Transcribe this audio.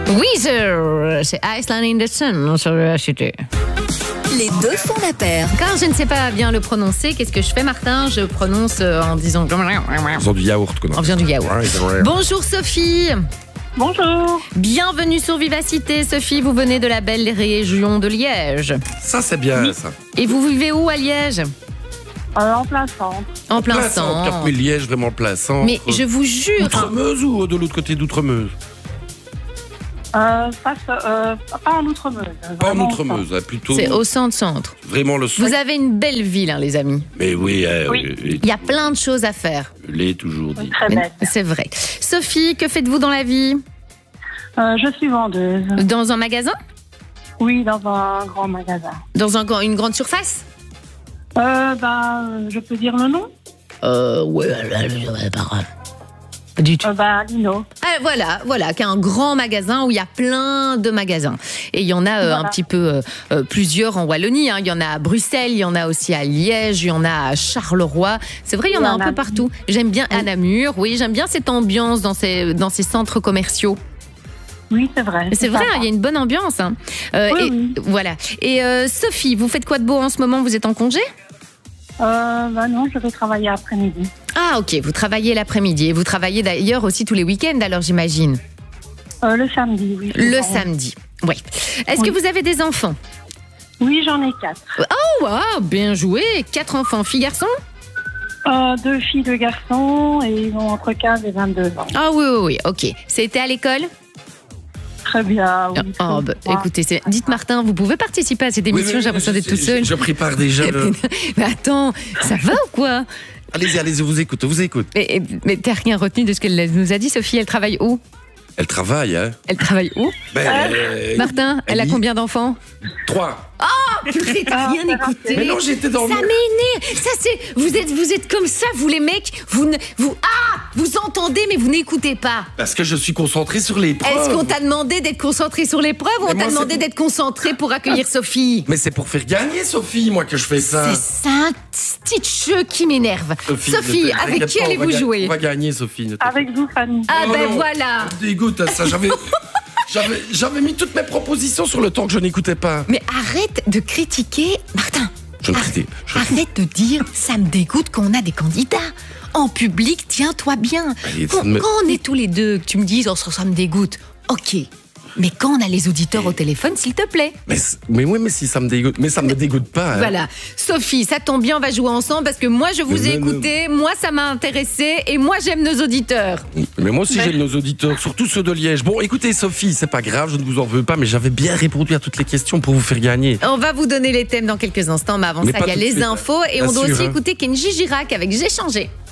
Weezer, c'est Iceland in the Sun sur le HUT. Les deux font la paire. Quand je ne sais pas bien le prononcer, qu'est-ce que je fais, Martin? Je prononce en disant... En faisant du yaourt. En faisant du yaourt. Bonjour Sophie. Bonjour. Bienvenue sur Vivacité. Sophie, vous venez de la belle région de Liège. Ça, c'est bien, ça. Et vous vivez où à Liège? En plein centre. En plein centre. Carpel Liège, vraiment plein centre. Mais je vous jure... Outremeuse ou de l'autre côté d'Outremeuse? Pas en Outremeuse. Pas en Outremeuse, plutôt. C'est au centre. Vraiment le centre. Vous avez une belle ville, hein, les amis. Mais oui, Oui. Il y a plein de choses à faire. je l'ai toujours dit. Très belle. C'est vrai. Sophie, que faites-vous dans la vie? Je suis vendeuse. Dans un magasin? Oui, dans un grand magasin. Dans une grande surface? Je peux dire le nom? Ouais, pas du tout. Lino. Voilà, qui est un grand magasin où il y a plein de magasins. Et il y en a un petit peu plusieurs en Wallonie. Hein. Il y en a à Bruxelles, il y en a aussi à Liège, il y en a à Charleroi. C'est vrai, il y en a un peu partout. J'aime bien à Namur. Oui, j'aime bien cette ambiance dans ces centres commerciaux. Oui, c'est vrai. C'est vrai, il y a une bonne ambiance. Hein. Oui. Voilà. Et Sophie, vous faites quoi de beau en ce moment? Vous êtes en congé? Non, je vais travailler après-midi. Ah, ok, vous travaillez l'après-midi. Et vous travaillez d'ailleurs aussi tous les week-ends, alors j'imagine? Le samedi, oui. Le samedi, oui. Est-ce que vous avez des enfants? Oui, j'en ai 4. Oh, wow, bien joué. 4 enfants, filles, garçons? 2 filles, 2 garçons, et ils ont entre 15 et 22 ans. Ah oui, ok. C'était à l'école? Très bien, oui. Écoutez, dites Martin, vous pouvez participer à cette émission, j'ai l'impression d'être toute seule. Je prépare déjà Mais attends, ça va ou quoi? Allez-y, je vous écoute. Mais t'as rien retenu de ce qu'elle nous a dit, Sophie? Elle travaille où? Elle travaille, hein? Elle travaille où? Martin, elle a combien d'enfants? 3. Purée, t'as rien écouté. Mais non, j'étais dans Ça m'énerve. Ça c'est, vous êtes comme ça, vous les mecs. Vous entendez, mais vous n'écoutez pas. Parce que je suis concentré sur l'épreuve. Est-ce qu'on t'a demandé d'être concentré sur l'épreuve ou on t'a demandé d'être concentré pour accueillir Sophie? Mais c'est pour faire gagner Sophie, moi, que je fais ça. C'est ça, un petit jeu qui m'énerve. Sophie, avec qui allez-vous jouer? On va gagner, Sophie. Avec vous, Fanny. Ah Oh ben non, voilà. Dégoûte, ça. J'avais mis toutes mes propositions sur le temps que je n'écoutais pas. Mais arrête de critiquer, Martin. Arrête de dire, ça me dégoûte quand on a des candidats. En public, tiens-toi bien. Quand on est tous les deux, que tu me dises, ça me dégoûte, ok. Mais quand on a les auditeurs au téléphone, s'il te plaît. Mais oui, mais si ça me dégoûte. Mais ça me dégoûte pas. Hein. Voilà. Sophie, ça tombe bien, on va jouer ensemble parce que moi, je vous ai écouté, moi, ça m'a intéressé et moi, j'aime nos auditeurs. Mais moi aussi, j'aime nos auditeurs, surtout ceux de Liège. Bon, écoutez, Sophie, c'est pas grave, je ne vous en veux pas, mais j'avais bien répondu à toutes les questions pour vous faire gagner. On va vous donner les thèmes dans quelques instants, mais avant ça, il y a les infos et on doit aussi écouter Kenji Girac avec J'ai changé.